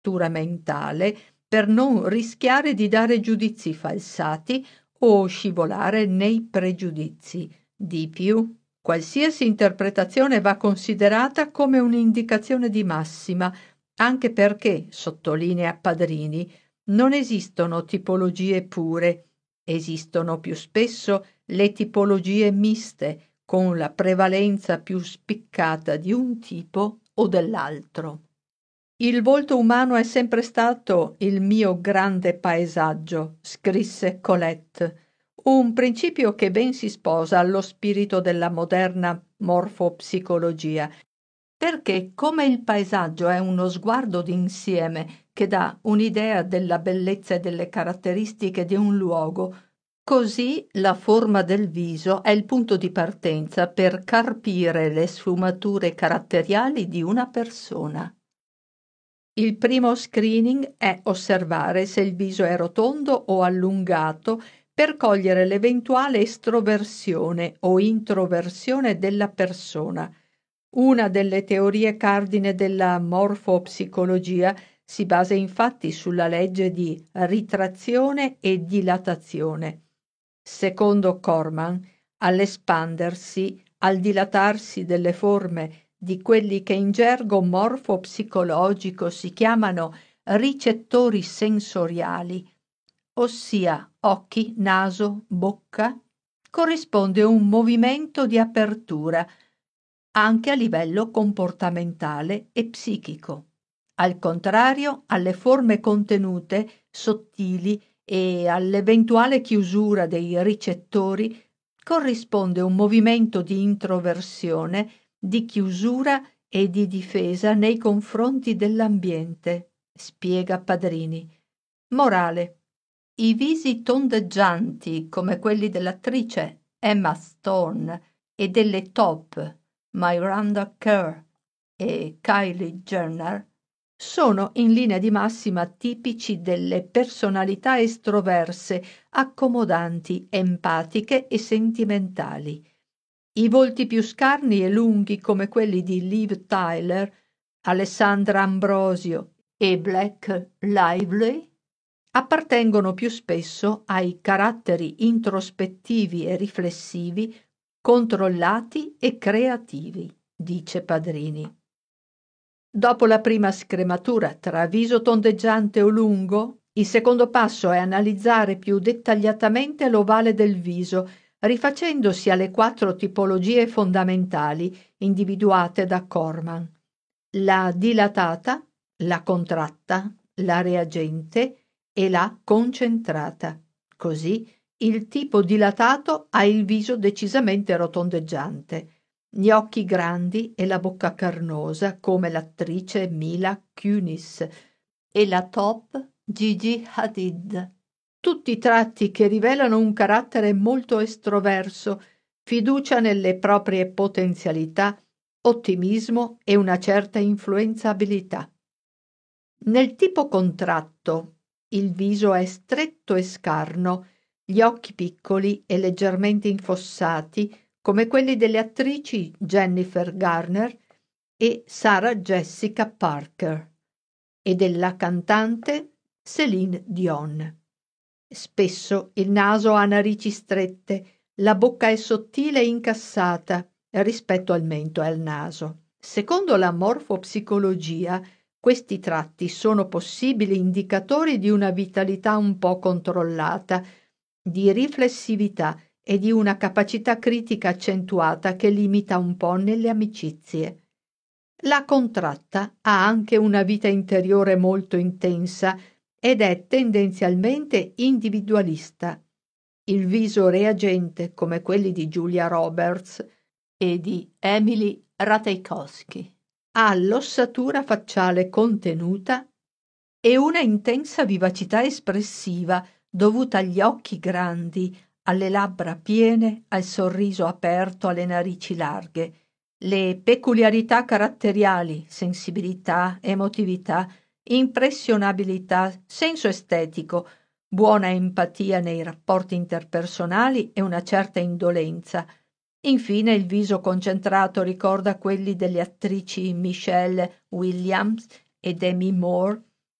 apertura mentale per non rischiare di dare giudizi falsati o scivolare nei pregiudizi. Di più, qualsiasi interpretazione va considerata come un'indicazione di massima, anche perché, sottolinea Padrini, non esistono tipologie pure, esistono più spesso le tipologie miste, con la prevalenza più spiccata di un tipo o dell'altro. Il volto umano è sempre stato il mio grande paesaggio, scrisse Colette, un principio che ben si sposa allo spirito della moderna morfopsicologia, perché come il paesaggio è uno sguardo d'insieme che dà un'idea della bellezza e delle caratteristiche di un luogo, così la forma del viso è il punto di partenza per carpire le sfumature caratteriali di una persona. Il primo screening è osservare se il viso è rotondo o allungato per cogliere l'eventuale estroversione o introversione della persona. Una delle teorie cardine della morfopsicologia si basa infatti sulla legge di ritrazione e dilatazione. Secondo Corman, all'espandersi, al dilatarsi delle forme di quelli che in gergo morfopsicologico si chiamano ricettori sensoriali, ossia occhi, naso, bocca, corrisponde un movimento di apertura anche a livello comportamentale e psichico. Al contrario, alle forme contenute, sottili e all'eventuale chiusura dei ricettori corrisponde un movimento di introversione, di chiusura e di difesa nei confronti dell'ambiente, spiega Padrini. Morale. I visi tondeggianti come quelli dell'attrice Emma Stone e delle top Miranda Kerr e Kylie Jenner sono in linea di massima tipici delle personalità estroverse, accomodanti, empatiche e sentimentali. I volti più scarni e lunghi come quelli di Liv Tyler, Alessandra Ambrosio e Blake Lively appartengono più spesso ai caratteri introspettivi e riflessivi, controllati e creativi, dice Padrini. Dopo la prima scrematura tra viso tondeggiante o lungo, il secondo passo è analizzare più dettagliatamente l'ovale del viso, rifacendosi alle 4 tipologie fondamentali individuate da Corman: la dilatata, la contratta, la reagente e la concentrata. Così il tipo dilatato ha il viso decisamente rotondeggiante, gli occhi grandi e la bocca carnosa come l'attrice Mila Kunis e la top Gigi Hadid. Tutti tratti che rivelano un carattere molto estroverso, fiducia nelle proprie potenzialità, ottimismo e una certa influenzabilità. Nel tipo contratto il viso è stretto e scarno, gli occhi piccoli e leggermente infossati come quelli delle attrici Jennifer Garner e Sarah Jessica Parker e della cantante Céline Dion. Spesso il naso ha narici strette, la bocca è sottile e incassata rispetto al mento e al naso. Secondo la morfopsicologia, questi tratti sono possibili indicatori di una vitalità un po' controllata, di riflessività e di una capacità critica accentuata che limita un po' nelle amicizie. La contratta ha anche una vita interiore molto intensa ed è tendenzialmente individualista. Il viso reagente, come quelli di Julia Roberts e di Emily Ratajkowski, ha l'ossatura facciale contenuta e una intensa vivacità espressiva dovuta agli occhi grandi, alle labbra piene, al sorriso aperto, alle narici larghe. Le peculiarità caratteriali, sensibilità, emotività, impressionabilità, senso estetico, buona empatia nei rapporti interpersonali e una certa indolenza. Infine il viso concentrato ricorda quelli delle attrici Michelle Williams e Demi Moore